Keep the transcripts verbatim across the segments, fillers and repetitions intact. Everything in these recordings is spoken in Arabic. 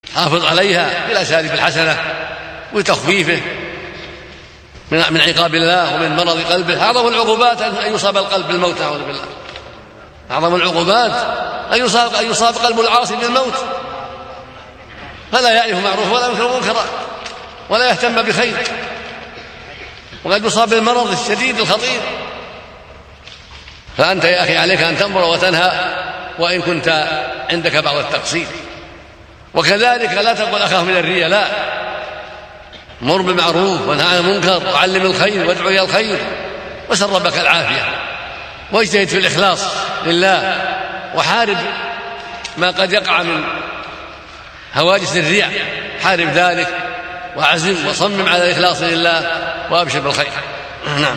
حافظ عليها بالأساليب الحسنة وتخفيفه من عقاب الله ومن مرض قلبه. أعظم العقوبات أن يصاب القلب بالموت، أعوذ بالله. أعظم العقوبات أن يصاب, أن يصاب قلب العاصي بالموت، فلا يعرف معروف ولا ينكر منكرا ولا يهتم بخير، وقد يصاب بالمرض الشديد الخطير. فأنت يا أخي عليك أن تأمر وتنهى وإن كنت عندك بعض التقصير، وكذلك لا تقول أخاف من الرياء، لا، مر بالمعروف وانهى عن المنكر وعلم الخير وادعو إلى الخير وسل ربك العافية، واجتهد في الإخلاص لله، وحارب ما قد يقع من هواجس الرياء، حارب ذلك وعزم وصمم على الإخلاص لله وأبشر بالخير. نعم.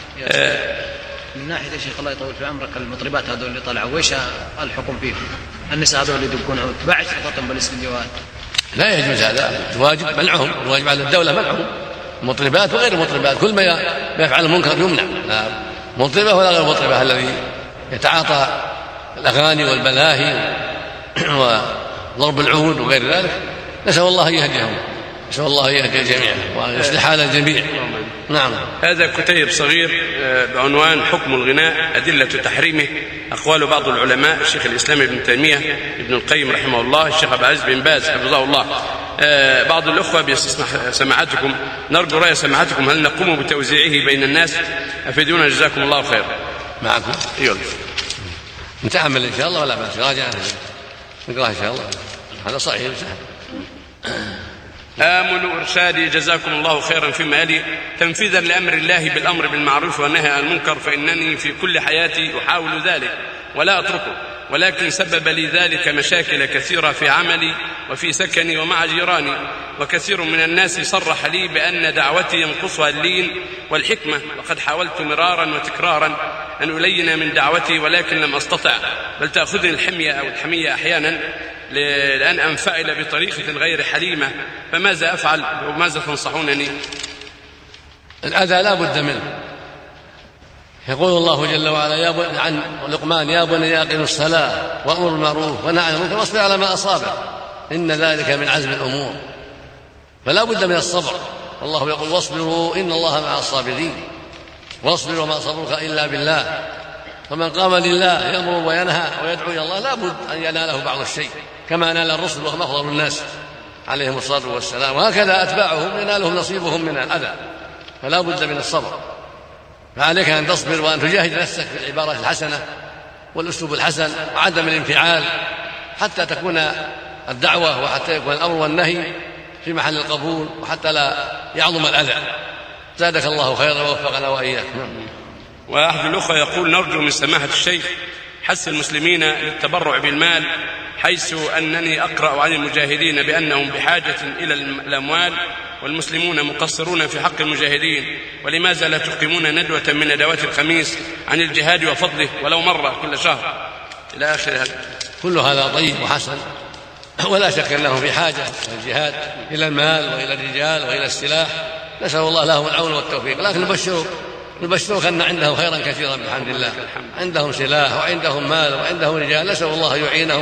من ناحية يا شيخ الله يطول في عمرك، المطربات هذول اللي طلعوا ويش الحكم فيهم؟ النساء هذول اللي يدقون عود بعد خطتهم بالاستديوهات، لا يجوز هذا، الواجب منعهم، الواجب على الدولة منعهم، المطربات وغير المطربات، كل ما يفعل المنكر يمنع، لا مطربة ولا غير مطربة الذي يتعاطى الأغاني والبلاهي وضرب العود وغير ذلك. نسأل الله يهديهم، نسأل الله يهدي الجميع ويصلح حال الجميع. نعم. هذا كتيب صغير بعنوان حكم الغناء أدلة تحريمه، أقوال بعض العلماء، الشيخ الإسلام ابن تيمية، ابن القيم رحمه الله، الشيخ عبد العزيز بن باز حفظه الله. بعض الأخوة بيستسمح سماعتكم، نرجو رأي سماعتكم، هل نقوم بتوزيعه بين الناس؟ أفيدونا جزاكم الله خير. معكم يلا نتأمل إن شاء الله ولا بأس، راجع نقرأ إن شاء الله، هذا صحيح سهل. آمل إرشادي جزاكم الله خيرا فيما يلي، تنفيذا لأمر الله بالأمر بالمعروف والنهي عن المنكر، فإنني في كل حياتي أحاول ذلك ولا أتركه، ولكن سبب لي ذلك مشاكل كثيرة في عملي وفي سكني ومع جيراني، وكثير من الناس صرح لي بأن دعوتي ينقصها اللين والحكمة، وقد حاولت مرارا وتكرارا أن ألين من دعوتي ولكن لم أستطع، بل تأخذني الحمية أو الحمية أحيانا لأن أنفعل بطريقة غير حليمة، فماذا أفعل وماذا تنصحونني؟ الأذى لا بد منه. يقول الله جل وعلا يا بني عن لقمان يا بني أقم الصلاة وأمر بالمعروف ونهى عن المنكر واصبر على ما أصابك إن ذلك من عزم الأمور. فلا بد من الصبر، الله يقول واصبروا إن الله مع الصابرين، واصبر وما صبرك إلا بالله. فمن قام لله يأمر وينهى ويدعو إلى الله لا بد أن يناله بعض الشيء، كما نال الرسل وهم أفضل الناس عليهم الصلاة والسلام، وهكذا أتباعهم ينالهم نصيبهم من الأذى، فلا بد من الصبر. فعليك أن تصبر وأن تجاهد نفسك في العبارة الحسنة والأسلوب الحسن وعدم الانفعال، حتى تكون الدعوة وحتى يكون الأمر والنهي في محل القبول، وحتى لا يعظم الأذى. زادك الله خيرا ووفقنا وإياك. وأحد الأخوة يقول نرجو من سماحة الشيخ حث المسلمين للتبرع بالمال، حيث أنني أقرأ عن المجاهدين بأنهم بحاجة إلى الأموال والمسلمون مقصرون في حق المجاهدين، ولماذا لا تقيمون ندوة من ندوات الخميس عن الجهاد وفضله ولو مرة كل شهر إلى آخر هذا؟ كل هذا طيب وحسن، ولا شك أنهم في حاجة الجهاد إلى المال وإلى الرجال وإلى السلاح، نسأل الله لهم العون والتوفيق. لكن نبشروا نبشرك أن عندهم خيرا كثيرا بحمد الله، عندهم سلاح وعندهم مال وعندهم رجال، نسأل الله يعينهم،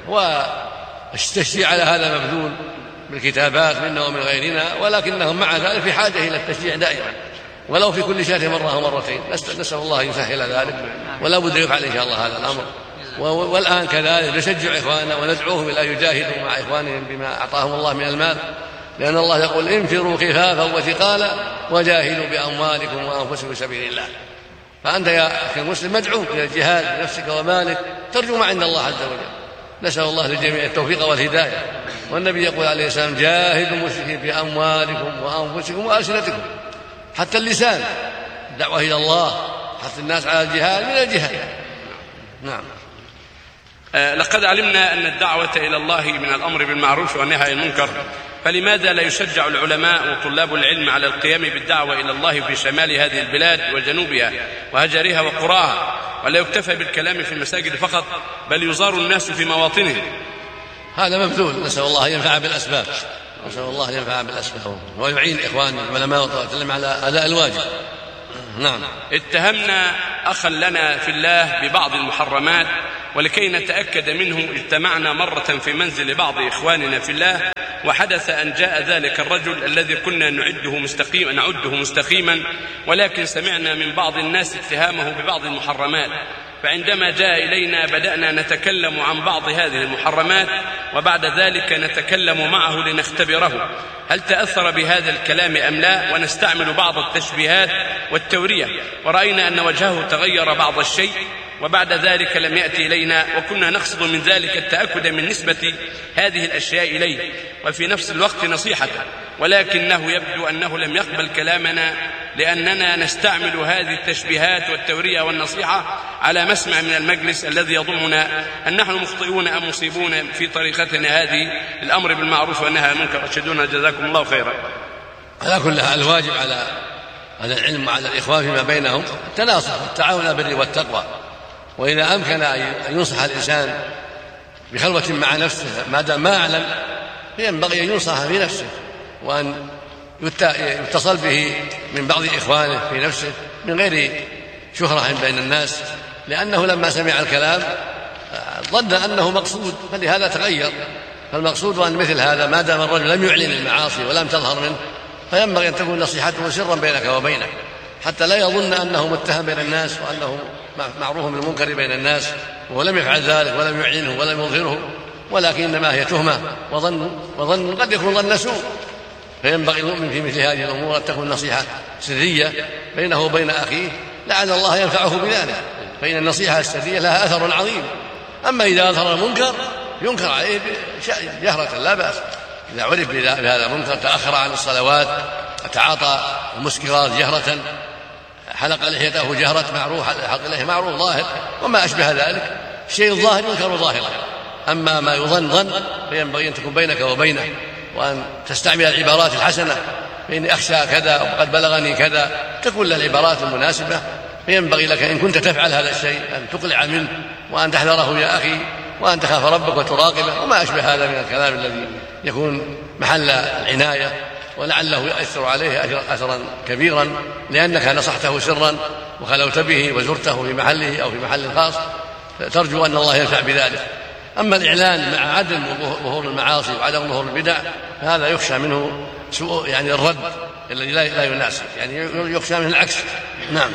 والتشجيع على هذا مبذول بالكتابات منا ومن غيرنا، ولكنهم مع ذلك في حاجة إلى التشجيع دائما، ولو في كل شهر مرة ومرتين، نسأل الله يسهل ذلك، ولا بد يفعل إن شاء الله هذا الأمر. والآن كذلك نشجع إخواننا وندعوهم إلى يجاهدوا مع إخوانهم بما أعطاهم الله من المال، لأن الله يقول انفروا خفافا وثقالا وجاهدوا بأموالكم وأنفسكم في سبيل الله. فأنت يا أخي المسلم مدعو إلى الجهاد بنفسك ومالك، ترجو ما عند الله عز وجل. نسأل الله للجميع التوفيق والهداية. والنبي يقول عليه السلام جاهدوا المشركين بأموالكم وأنفسكم وألسنتكم، حتى اللسان، الدعوة إلى الله، حث الناس على الجهاد من الجهاد. نعم. لقد علمنا أن الدعوة إلى الله من الأمر بالمعروف والنهي عن المنكر، فلماذا لا يشجع العلماء وطلاب العلم على القيام بالدعوة إلى الله في شمال هذه البلاد وجنوبها وهجرها وقراها، ولا يكتفى بالكلام في المساجد فقط، بل يزار الناس في مواطنهم؟ هذا مبذول، نسأل الله ينفع بالأسباب، نسأل الله ينفع بالأسباب ويعين إخواننا العلماء وطلاب على أداء الواجب. نعم. اتهمنا أخا لنا في الله ببعض المحرمات ولكي نتأكد منه اجتمعنا مرة في منزل بعض إخواننا في الله، وحدث أن جاء ذلك الرجل الذي كنا نعده مستقيما نعده مستقيما، ولكن سمعنا من بعض الناس اتهامه ببعض المحرمات، فعندما جاء إلينا بدأنا نتكلم عن بعض هذه المحرمات، وبعد ذلك نتكلم معه لنختبره هل تأثر بهذا الكلام أم لا، ونستعمل بعض التشبيهات والتورية، ورأينا أن وجهه تغير بعض الشيء، وبعد ذلك لم يأتي إلينا، وكنا نقصد من ذلك التأكد من نسبة هذه الأشياء إليه وفي نفس الوقت نصيحته، ولكنه يبدو أنه لم يقبل كلامنا لأننا نستعمل هذه التشبيهات والتورية والنصيحة على مسمع من المجلس الذي يظننا أن نحن مخطئون أم مصيبون في طريقتنا هذه الأمر بالمعروف والنهي عن المنكر. أرشدونا جزاكم الله خيرا. على كل حال الواجب على على العلم وعلى الإخوان فيما بينهم التناصح والتعاون على البر والتقوى، وإذا أمكن أن ينصح الإنسان بخلوة مع نفسه ما دام ما أعلم فينبغي أن ينصح في نفسه، وأن يتصل به من بعض إخوانه في نفسه من غير شهرة بين الناس، لأنه لما سمع الكلام ظن أنه مقصود فلهذا تغير. فالمقصود أن مثل هذا ما دام الرجل لم يعلن المعاصي ولم تظهر منه فينبغي أن تكون نصيحته سرا بينك وبينه، حتى لا يظن أنه متهم بين الناس وأنه معروف بالمنكر بين الناس، ولم يفعل ذلك ولم يعلنه ولم يظهره، ولكن إنما هي تهمة وظن، وظن قد يكون ظن سوء. فينبغي المؤمن في مثل هذه الأمور أن تكون نصيحة سرية بينه وبين أخيه لعل الله ينفعه بذلك، فإن النصيحة السرية لها أثر عظيم. أما إذا أظهر المنكر ينكر عليه جهرة لا بأس، إذا عرف بهذا المنكر تأخر عن الصلوات، تعاطى المسكرات جهرة، حلق لحيته جهرة معروف، حلق لحيته معروف ظاهر، وما أشبه ذلك، الشيء الظاهر ينكر ظاهرا. أما ما يظن ظن فينبغي أن تكون بينك وبينه، وأن تستعمل العبارات الحسنة، فإني أخشى كذا وقد بلغني كذا، تكون له العبارات المناسبة. فينبغي لك إن كنت تفعل هذا الشيء أن تقلع منه وأن تحذره يا أخي، وأن تخاف ربك وتراقبه، وما أشبه هذا من الكلام الذي يكون محل العناية ولعله يؤثر عليه أثرا كبيرا، لأنك نصحته سرا وخلوت به وزرته في محله أو في محل خاص، ترجو أن الله ينفع بذلك. أما الإعلان مع عدم ظهور المعاصي وعدم ظهور البدع فهذا يخشى منه سوء يعني الرد الذي لا يناسب، يعني يخشى منه العكس. نعم.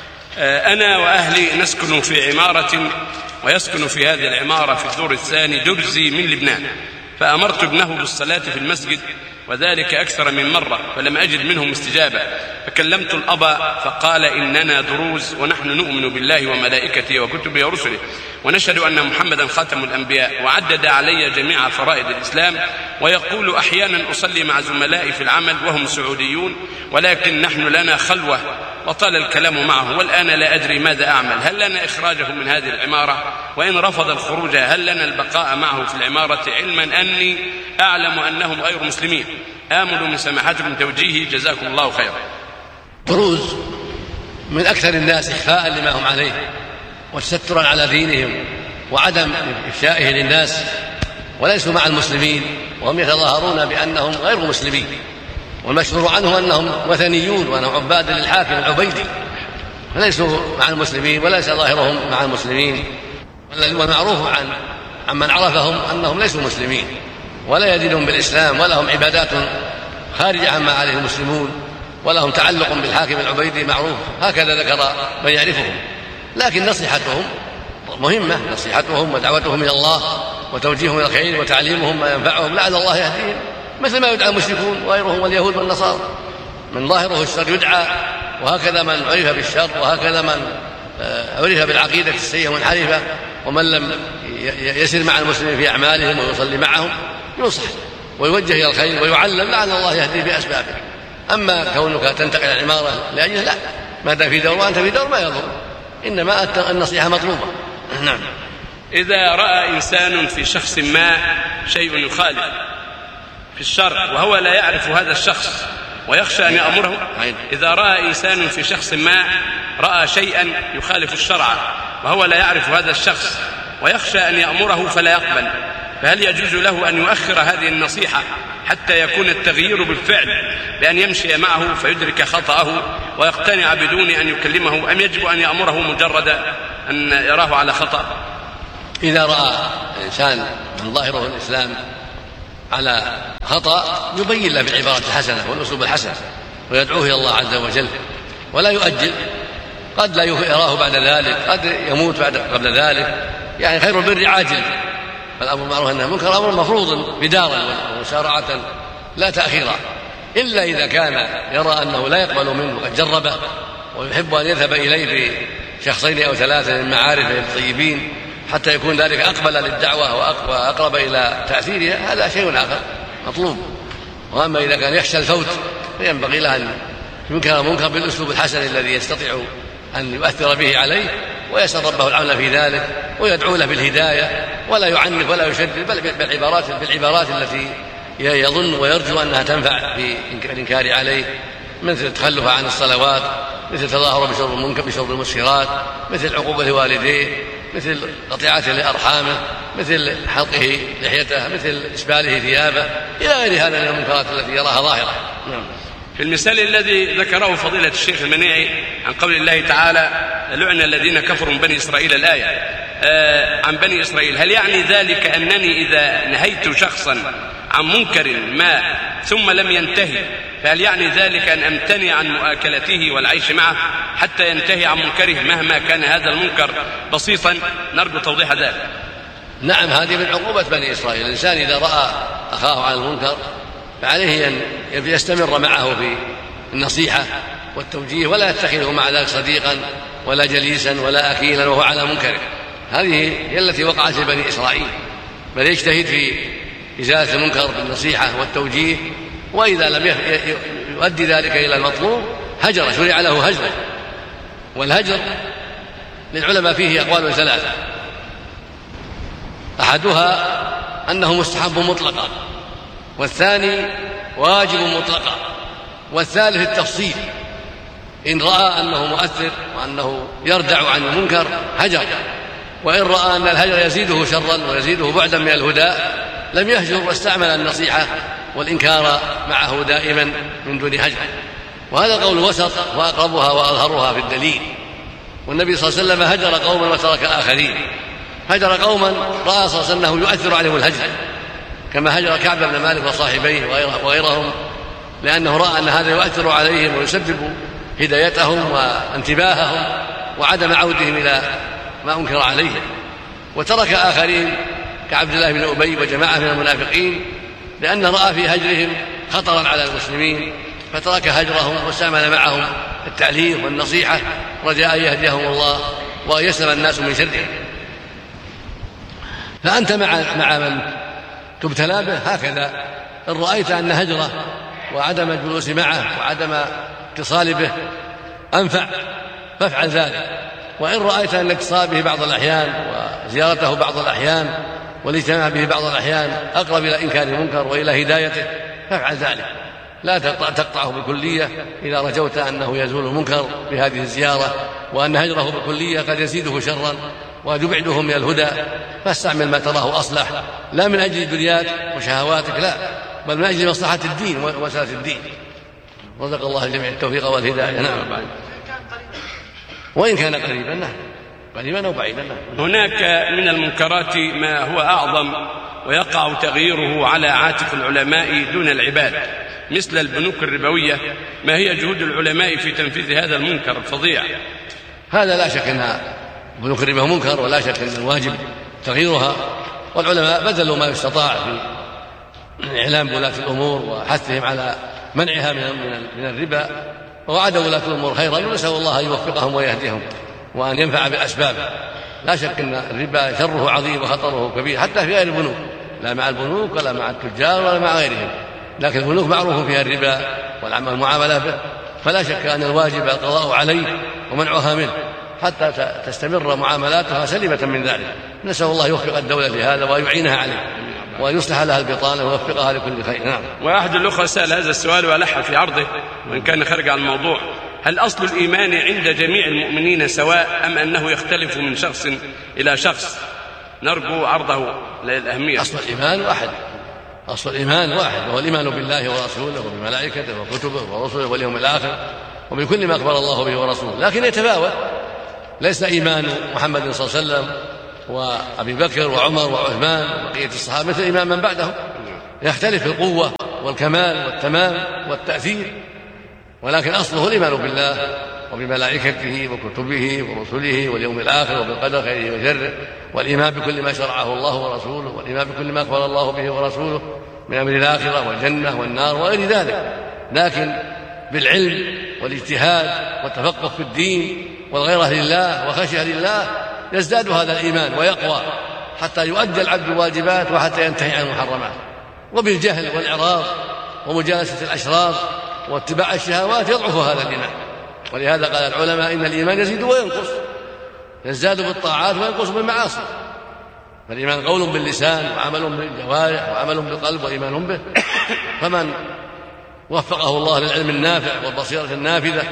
أنا وأهلي نسكن في عمارة، ويسكن في هذه العمارة في الدور الثاني درزي من لبنان، فأمرت ابنه بالصلاة في المسجد وذلك أكثر من مرة فلم أجد منهم استجابة، فكلمت الأب فقال إننا دروز ونحن نؤمن بالله وملائكته وكتبه ورسله ونشهد أن محمدا خاتم الأنبياء، وعدد علي جميع فرائض الإسلام، ويقول أحيانا أصلي مع زملائي في العمل وهم سعوديون، ولكن نحن لنا خلوة، وطال الكلام معه، والآن لا أدري ماذا أعمل، هل لنا إخراجه من هذه العمارة؟ وإن رفض الخروج هل لنا البقاء معه في العمارة، علما أني أعلم أنهم غير مسلمين؟ آمل من سماحتكم توجيهي جزاكم الله خيرا. دروز من أكثر الناس إخفاء لما هم عليه وتسترا على دينهم وعدم إفشائه للناس، وليسوا مع المسلمين وهم يتظاهرون بأنهم غير مسلمين، والمشهور عنهم أنهم وثنيون وأنهم عباد للحاكم العبيدي، فليسوا مع المسلمين وليس ظاهرهم مع المسلمين، والمعروف عن عمن عرفهم أنهم ليسوا مسلمين ولا يدينون بالإسلام، ولهم عبادات خارجة عما عليه المسلمون، ولهم تعلق بالحاكم العبيدي معروف، هكذا ذكر من يعرفهم. لكن نصيحتهم مهمة، نصيحتهم ودعوتهم إلى الله وتوجيههم إلى الخير وتعليمهم ما ينفعهم لعل الله يهديهم، مثل ما يدعى المشركون وغيرهم واليهود والنصارى، من ظاهره الشر يدعى، وهكذا من عرف بالشر، وهكذا من عرف بالعقيدة السيئة والحريفة، ومن لم يسر مع المسلمين في أعمالهم ويصلي معهم ينصح ويوجه إلى الخير ويعلم لعل الله يهدي بأسبابه. أما كونك تنتقل العمارة لأجله لا، ما دام في دور وأنت في دور ما يضر، إنما النصيحة مطلوبة. نعم. إذا رأى إنسان في شخص ما شيء يخالف في الشرع وهو لا يعرف هذا الشخص ويخشى أن يأمره، إذا رأى إنسان في شخص ما رأى شيئا يخالف الشرع وهو لا يعرف هذا الشخص ويخشى أن يأمره فلا يقبل، فهل يجوز له أن يؤخر هذه النصيحة حتى يكون التغيير بالفعل بأن يمشي معه فيدرك خطأه ويقتنع بدون أن يكلمه، أم يجب أن يأمره مجرد أن يراه على خطأ؟ إذا رأى إنسان من ظاهره الإسلام على خطأ يبين له بالعبارة الحسنة والأسلوب الحسن ويدعوه إلى الله عز وجل ولا يؤجل، قد لا يراه بعد ذلك، قد يموت بعد قبل ذلك، يعني خير البر عاجل، فالأمر معروف أنه منكر أمر مفروض بدارا ومسارعة لا تأخيرا، إلا إذا كان يرى أنه لا يقبل منه وقد جربه ويحب أن يذهب إليه بشخصين أو ثلاثة من معارفه الطيبين حتى يكون ذلك أقبل للدعوة وأقرب إلى تأثيرها، هذا شيء آخر مطلوب. وأما إذا كان يخشى الفوت فينبغي له أن ينكر منكر بالأسلوب الحسن الذي يستطيع أن يؤثر به عليه ويسأل ربه العون في ذلك ويدعو له بالهداية ولا يعنف ولا يشدد، بل بالعبارات, بالعبارات التي يظن ويرجو أنها تنفع في الإنكار عليه، مثل التخلف عن الصلوات، مثل تظاهر بشرب المنكر بشرب المسكرات، مثل عقوبة لوالديه، مثل قطيعته لأرحامه، مثل حلقه لحيته، مثل إسباله ثيابه، إلى غير هذا من المنكرات التي يراها ظاهرة. نعم. في المثال الذي ذكره فضيلة الشيخ المنيعي عن قول الله تعالى لعن الذين كفروا من بني إسرائيل الآية آه عن بني إسرائيل، هل يعني ذلك أنني إذا نهيت شخصا عن منكر ما ثم لم ينتهي فهل يعني ذلك أن أمتنع عن مؤاكلته والعيش معه حتى ينتهي عن منكره مهما كان هذا المنكر بسيطا؟ نرجو توضيح ذلك. نعم، هذه من عقوبة بني إسرائيل. الإنسان إذا رأى أخاه على المنكر فعليه أن يستمر معه في النصيحة والتوجيه ولا يتخذه مع ذلك صديقا ولا جليسا ولا أكيلا وهو على منكره. هذه هي التي وقعت لبني إسرائيل، بل يجتهد في إزالة المنكر بالنصيحة والتوجيه، وإذا لم يؤدي ذلك إلى المطلوب هجر، شرع له هجر. والهجر للعلماء فيه أقوال ثلاثة، أحدها أنه مستحب مطلقا، والثاني واجب مطلقا، والثالث التفصيل. إن رأى أنه مؤثر وأنه يردع عن المنكر هجر، وإن رأى أن الهجر يزيده شرا ويزيده بعدا من الهدى لم يهجر واستعمل النصيحة والإنكار معه دائما من دون هجر. وهذا قول وسط وأقربها وأظهرها في الدليل. والنبي صلى الله عليه وسلم هجر قوما وترك آخرين. هجر قوما رأى صلى الله عليه وسلم أنه يؤثر عليهم الهجر، كما هجر كعب بن مالك وصاحبيه وغيرهم، لأنه رأى أن هذا يؤثر عليهم ويسبب هدايتهم وانتباههم وعدم عودهم إلى ما أنكر عليهم. وترك آخرين كعبد الله بن أبي وجماعة من المنافقين لأنه رأى في هجرهم خطرا على المسلمين فترك هجرهم واستعمل معهم التعليم والنصيحة رجاء أن يهديهم الله ويسلم الناس من شرهم. فأنت مع مع من تبتلى به هكذا، إن رأيت أن هجره وعدم الجلوس معه وعدم اتصال به أنفع فافعل ذلك، وإن رأيت أن الاتصال به بعض الأحيان وزيارته بعض الأحيان والاجتماع به بعض الأحيان أقرب إلى إنكار المنكر وإلى هدايته فافعل ذلك، لا تقطعه بالكلية إذا رجوت أنه يزول المنكر بهذه الزيارة، وأن هجره بالكلية قد يزيده شرا ويبعده من الهدى، فاستعمل ما تراه أصلح، لا من أجل دنياك وشهواتك، لا، بل من أجل مصلحة الدين ومسألة الدين. رزق الله الجميع التوفيق والهداية. نعم. وإن كان قريبا، نعم، قريبا أو بعيدا. هناك من المنكرات ما هو أعظم ويقع تغييره على عاتق العلماء دون العباد، مثل البنوك الربوية. ما هي جهود العلماء في تنفيذ هذا المنكر الفظيع؟ هذا لا شك أن بنوك الربا منكر، ولا شك أن الواجب تغييرها، والعلماء بذلوا ما يستطاع في إعلام ولاة الأمور وحثهم على منعها من الربا، ووعدوا ولاة الأمور خيرا، ونسأل الله أن يوفقهم ويهديهم وأن ينفع بأسبابه. لا شك أن الربا شره عظيم وخطره كبير حتى في غير البنوك، لا مع البنوك ولا مع التجار ولا مع غيرهم، لكن البنوك معروف فيها الربا والمعاملة به، فلا شك أن الواجب القضاء عليه ومنعها منه حتى تستمر معاملاتها سليمة من ذلك. نسأل الله يوفق الدولة لهذا ويعينها عليه وأن يصلح لها البطانة ويوفقها لكل خير. نعم. وأحد الأخوة سأل هذا السؤال وألح في عرضه وإن كان خارج عن الموضوع: هل أصل الإيمان عند جميع المؤمنين سواء أم أنه يختلف من شخص إلى شخص؟ نرجو عرضه للأهمية. أصل الإيمان واحد، أصل الإيمان واحد، وهو الإيمان بالله ورسوله وبملائكته وكتبه ورسله واليوم الآخر وبكل ما أخبر الله به ورسوله، لكن يتفاوت. ليس إيمان محمد صلى الله عليه وسلم وأبي بكر وعمر وعثمان وبقية الصحابة مثل الإمام من بعدهم، يختلف في القوة والكمال والتمام والتأثير، ولكن أصله الإيمان بالله وبملائكته وكتبه ورسله واليوم الآخر وبالقدر خيره وشره، والإيمان بكل ما شرعه الله ورسوله، والإيمان بكل ما أخبر الله به ورسوله من أمر الآخرة والجنة والنار وغير ذلك، لكن بالعلم والاجتهاد والتفقه في الدين والغيرة لله وخشية لله يزداد هذا الإيمان ويقوى حتى يؤدي العبد الواجبات وحتى ينتهي عن المحرمات. وبالجهل والإعراض ومجالسة الأشرار واتباع الشهوات يضعف هذا الإيمان. ولهذا قال العلماء إن الإيمان يزيد وينقص، يزداد بالطاعات وينقص بالمعاصي. فالإيمان قول باللسان وعمل بالجوارح وعمل بالقلب وإيمان به، فمن وفقه الله للعلم النافع والبصيرة النافذة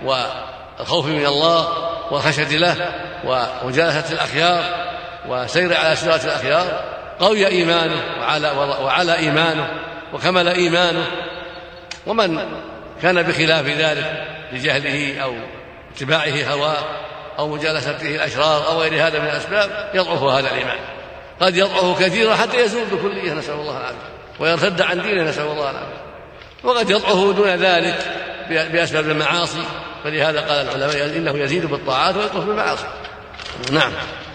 والخوف من الله والخشية له ومجالسة الأخيار وسير على سيرة الأخيار قوي إيمانه وعلى, وعلى إيمانه وكمل إيمانه. ومن كان بخلاف ذلك لجهله أو اتباعه هواه أو مجالسته الأشرار أو غير هذا من الأسباب يضعف هذا الإيمان، قد يضعف كثيرا حتى يزول بكلية نسأل الله العافية ويرتد عن دينه نسأل الله العافية، وقد يضعف دون ذلك بأسباب المعاصي. فلهذا قال العلماء إنه يزيد بالطاعات وينقص بالمعاصي. نعم.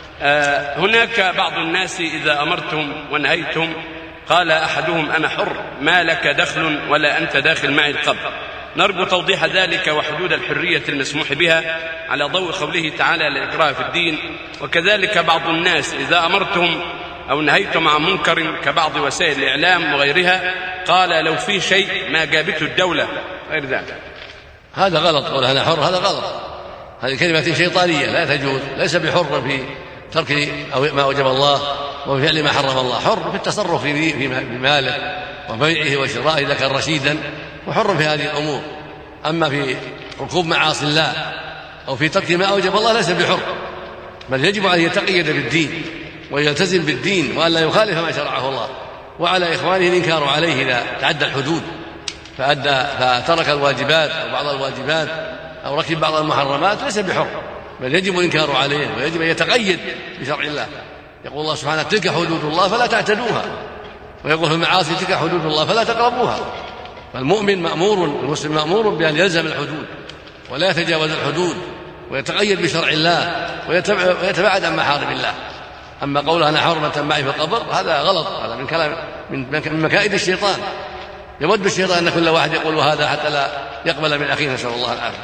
آه هناك بعض الناس إذا أمرتم ونهيتم قال أحدهم أنا حر ما لك دخل ولا أنت داخل معي القبر. نرجو توضيح ذلك وحدود الحرية المسموح بها على ضوء قوله تعالى لا إكراه في الدين. وكذلك بعض الناس إذا أمرتم أو نهيتم عن منكر كبعض وسائل الإعلام وغيرها قال لو في شيء ما جابته الدولة غير ذلك. هذا غلط، قول أنا حر هذا غلط، هذه كلمة شيطانية لا تجوز. ليس بحر في ترك ما أوجب الله وفي فعل ما حرم الله، حر في التصرف في ماله وبيعه وشرائه إذا كان رشيدا، وحر في هذه الأمور. أما في ركوب معاصي الله أو في ترك ما أوجب الله ليس بحر، بل يجب أن يتقيد بالدين ويلتزم بالدين وأن لا يخالف ما شرعه الله، وعلى إخوانه الإنكار عليه إذا تعدى الحدود فأدى فترك الواجبات أو بعض الواجبات أو ركب بعض المحرمات ليس بحر، بل يجب الإنكار عليه ويجب أن يتقيد بشرع الله. يقول الله سبحانه تلك حدود الله فلا تعتدوها، ويقول في المعاصي تلك حدود الله فلا تقربوها. فالمؤمن مأمور المسلم مأمور بأن يلزم الحدود ولا يتجاوز الحدود ويتقيد بشرع الله ويتباعد عن محارم الله. أما قولها أنا حرمة معي في القبر هذا غلط، هذا من كلام من مكائد الشيطان. يود الشيطان أن كل واحد يقول هذا حتى لا يقبل من أخيه نسأل الله العافية.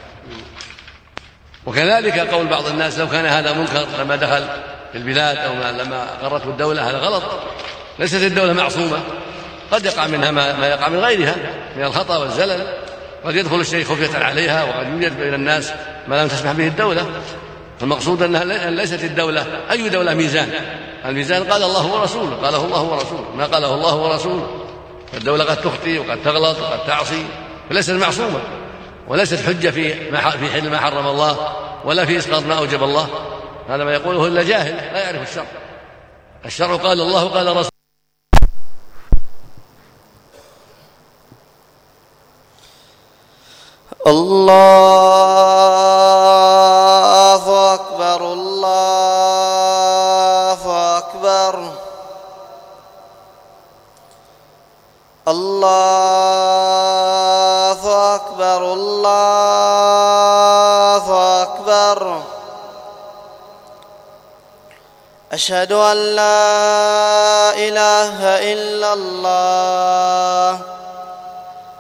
وكذلك قول بعض الناس لو كان هذا منكر لما دخل في البلاد أو لما أقرته الدولة هذا غلط. ليست الدولة معصومة، قد يقع منها ما يقع من غيرها من الخطأ والزلل، قد يدخل الشيء خفية عليها وقد يوجد بين الناس ما لم تسمح به الدولة. فالمقصود أنها ليست الدولة أي دولة ميزان، الميزان قال الله ورسوله، قاله الله ورسوله ما قاله الله ورسوله. فالدولة قد تخطئ وقد تغلط وقد تعصي فليست معصومة، وليست حجة في في حل ما حرم الله ولا في إسقاط ما أوجب الله. هذا ما يقوله إلا جاهل لا يعرف الشرع. الشرع قال الله قال رسوله. الله أكبر الله أكبر الله أكبر الله أكبر. أشهد أن لا إله إلا الله